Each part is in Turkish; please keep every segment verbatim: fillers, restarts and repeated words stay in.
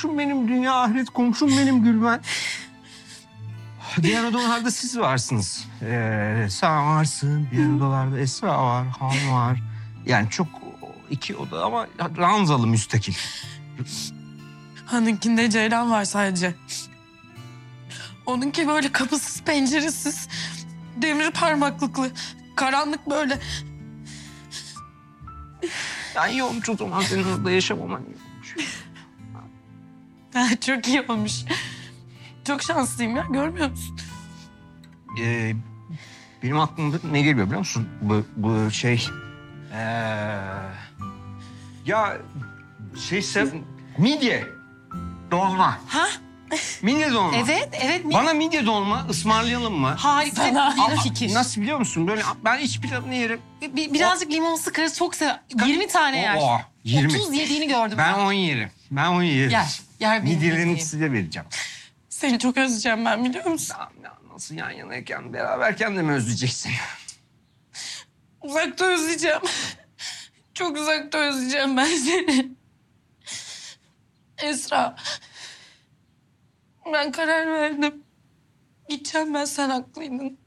komşum benim, dünya ahiret komşum benim Gülben. Diğer odalarda siz varsınız. Ee, sen varsın, diğer odalarda Esra var, Han var. Yani çok iki oda ama ranzalı müstakil. Hanınkinde Ceylan var sadece. Onunki böyle kapısız, penceresiz, demir parmaklıklı, karanlık böyle. Yani iyi olmuş o zaman senin orada yaşamaman iyi olmuş. Çok iyi olmuş. Çok şanslıyım ya, görmüyor musun? Ee, benim aklımda ne geliyor biliyor musun? Bu, bu şey... Ee, ya şey sev... Midye. Dolma. Ha? Midye dolma. Evet, evet. Mi- Bana midye dolma ısmarlayalım mı? Harika Sana- bir fikir. Nasıl biliyor musun? Böyle ben iç pilavını yerim. Bir, birazcık limon sıkarız, çok sever. yirmi tane yer. Oo, yirmi. otuz yediğini gördüm. Ben on yerim. Ben on yerim. Yer, yer benim Midyelerini yediğim. size vereceğim. Seni çok özleyeceğim ben, biliyor musun? Ya, ya nasıl yan yanayken, beraberken de mi özleyeceksin? Uzakta özleyeceğim. Çok uzakta özleyeceğim ben seni. Esra. Ben karar verdim. Gideceğim ben, sen haklıydın.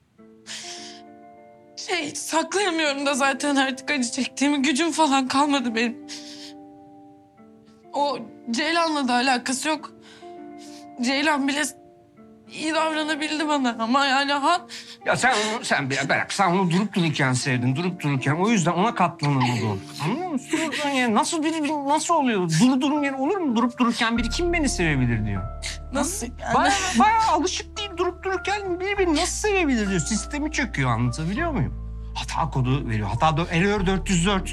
Şey, saklayamıyorum da zaten artık acı çektiğimi. Gücüm falan kalmadı benim. O Ceylan'la da alakası yok. Ceylan bile iyi davranabildi bana ama yani Han... Ya sen onu, sen bir bırak. Sen onu durup dururken sevdin, durup dururken. O yüzden ona katlanamadı. Anlıyor musun? Dururken yani nasıl biri, biri nasıl oluyor? Duru durun yani olur mu? Durup dururken biri kim beni sevebilir diyor. Nasıl yani? Bayağı, bayağı alışık değil durup dururken biri beni nasıl sevebilir diyor. Sistemi çöküyor, anlatabiliyor muyum? Hata kodu veriyor. Hata do- error dört yüz dört.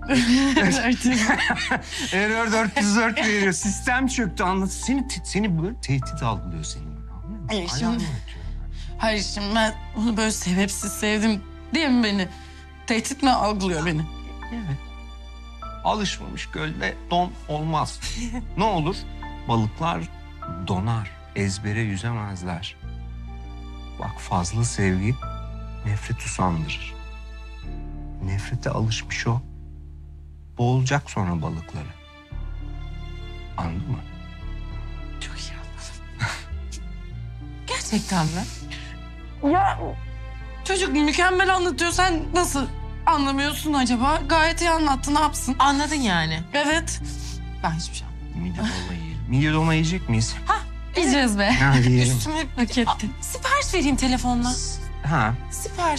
Error dört yüz dört veriyor. Sistem çöktü, anlat. Seni, te- seni böyle tehdit algılıyor seni. Anlıyor musun? Hayır, şimdi- Alarm ötüyor. Hayır, şimdi ben onu böyle sebepsiz sevdim diye mi beni? Tehdit mi algılıyor beni? Evet. Alışmamış gölde don olmaz. Ne olur? Balıklar donar, ezbere yüzemezler. Bak fazla sevgi nefret usandırır. Nefrete alışmış o. Boğulacak sonra balıkları. Anladın mı? Çok iyi anladım. Gerçekten mi? Ya çocuk mükemmel anlatıyor. Sen nasıl anlamıyorsun acaba? Gayet iyi anlattı. Ne yapsın? Anladın yani. Evet. Ben hiçbir şey anlamadım. Midye dolma yiyelim. Midye dolma yiyecek miyiz? Yiyeceğiz be. Ha yiyelim. Üstüme hep etti. Sipariş vereyim telefonla. Ha. Sipariş.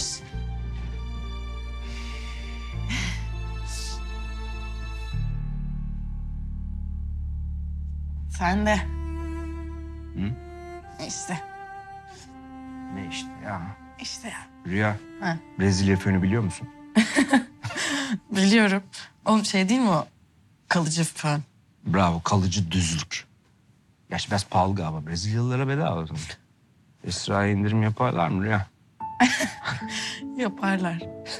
Sen de. Hı? İşte. Ne işte ya? İşte ya. Rüya. Ha. Brezilya fönü biliyor musun? Biliyorum. Oğlum şey değil mi o? Kalıcı fön. Bravo, kalıcı düzlük. Gerçi biraz pahalı galiba. Brezilyalılara bedava. Esra'ya indirim yaparlar mı Rüya? Yaparlar.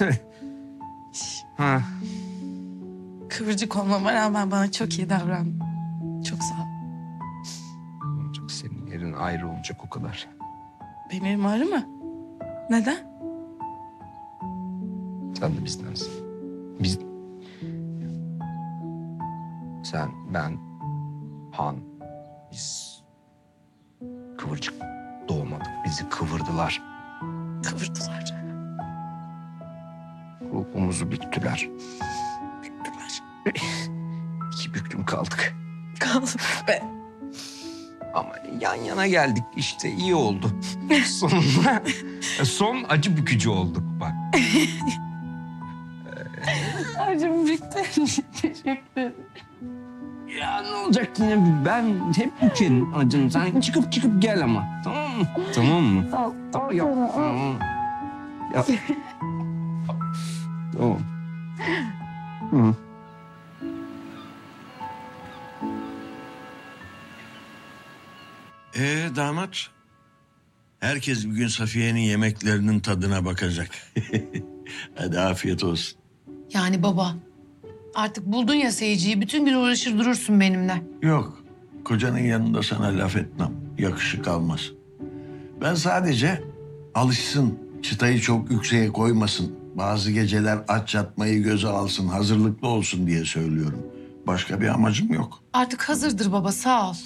Ha. Kıvırcık olmama rağmen bana çok iyi davrandın. Çok sağ ol. Olacak, senin yerin ayrı olacak o kadar. Benim yerim ayrı mı? Neden? Sen de bizdensin. Biz... Sen, ben, Han, biz kıvırcık doğmadık. Bizi kıvırdılar. Kıvırdılar. Ruhumuzu büktüler. Büktüler. İki büklüm kaldık. Kaldım be. Ama yan yana geldik işte, iyi oldu. Sonunda son acı bükücü olduk bak. Acım bitti. Teşekkür ederim. Ya ne olacak yine, ben hep bükerim acını. Sen çıkıp çıkıp gel ama, tamam mı? Tamam mı? Al. Tamam, yap. Tamam. Ya. Tamam. Hı. Ee damat, herkes bir gün Safiye'nin yemeklerinin tadına bakacak. Hadi afiyet olsun. Yani baba, artık buldun ya seyirciyi, bütün gün uğraşır durursun benimle. Yok, kocanın yanında sana laf etmem, yakışık almaz. Ben sadece alışsın, çıtayı çok yükseğe koymasın, bazı geceler aç yatmayı göze alsın, hazırlıklı olsun diye söylüyorum. Başka bir amacım yok. Artık hazırdır baba, sağ ol.